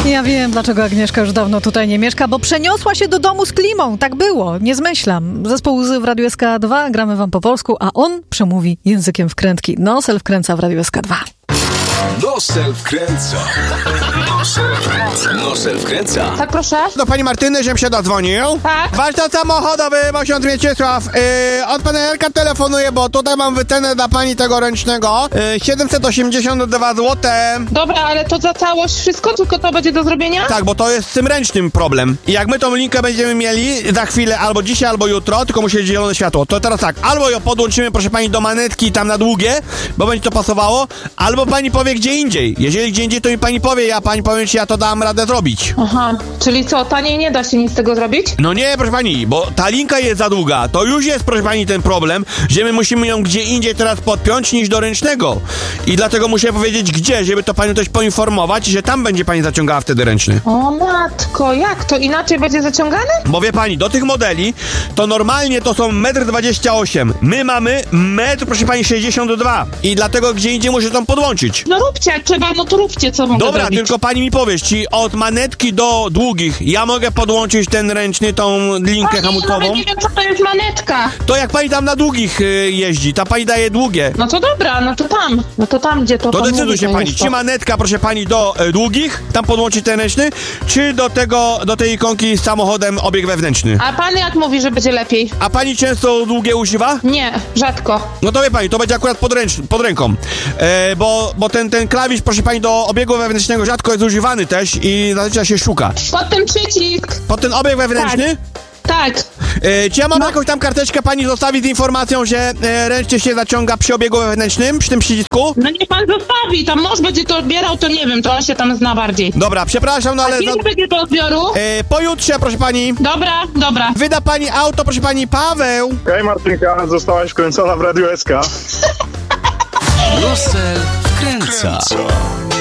Ja wiem, dlaczego Agnieszka już dawno tutaj nie mieszka, bo przeniosła się do domu z klimą. Tak było, nie zmyślam. Zespół Łzy w Radiu SK2, gramy wam po polsku, a on przemówi językiem wkrętki. Nosel wkręca w Radiu SK2. Nosel wkręca. Nosel wkręca. Tak, proszę. Do pani Martyny, żebym się dodzwonił. Tak. Warsztat samochodowy, ksiądz Mieczysław. Od pana Jarka telefonuję, bo tutaj mam wycenę dla pani tego ręcznego. 782 zł. Dobra, ale to za całość wszystko, tylko to będzie do zrobienia? Tak, bo to jest z tym ręcznym problem. I jak my tą linkę będziemy mieli za chwilę, albo dzisiaj, albo jutro, tylko musi być zielone światło. To teraz tak, albo ją podłączymy, proszę pani, do manetki tam na długie, bo będzie to pasowało, albo pani powie gdzie indziej. Jeżeli gdzie indziej, to mi pani powie, ja pani powiem, czy ja to dam radę zrobić. Aha, czyli co, taniej nie da się nic z tego zrobić? No nie, proszę pani, bo ta linka jest za długa. To już jest, proszę pani, ten problem, że my musimy ją gdzie indziej teraz podpiąć niż do ręcznego. I dlatego muszę powiedzieć gdzie, żeby to panią też poinformować, że tam będzie pani zaciągała wtedy ręczny. O matko, jak to inaczej będzie zaciągane? Bo wie pani, do tych modeli to normalnie to są 1,28 m. My mamy proszę pani, 62 m. I dlatego gdzie indziej muszę tą podłączyć. No róbcie, jak trzeba, no to róbcie, co mogę Dobra, zrobić. tylko pani mi powiesz, czy od manetki do długich ja mogę podłączyć ten ręczny, tą linkę hamulcową? Nawet nie wiem, co to jest manetka. To jak pani tam na długich jeździ, ta pani daje długie. No to dobra, no to tam, gdzie to To pan decyduje mówi, się że pani, jest czy to. manetka, proszę pani, do długich, tam podłączyć ten ręczny, czy do tej ikonki z samochodem obieg wewnętrzny. A pan jak mówi, że będzie lepiej? A pani często długie używa? Nie, rzadko. No to wie pani, to będzie akurat pod ręką, bo ten klawisz, proszę pani, do obiegu wewnętrznego rzadko jest używany też i zazwyczaj się szuka. Pod ten przycisk. Pod ten obieg wewnętrzny? Tak. Czy ja mam jakąś tam karteczkę pani zostawić z informacją, że ręcznie się zaciąga przy obiegu wewnętrznym, przy tym przycisku? No niech pan zostawi, tam mąż będzie to odbierał, to nie wiem, to on się tam zna bardziej. Dobra, przepraszam, no ale... A kiedy będzie do odbioru? Pojutrze, proszę pani. Dobra. Wyda pani auto, proszę pani, Paweł. Hej Martynka, zostałaś wkręcona w Radiu SK. Nosel wkręca.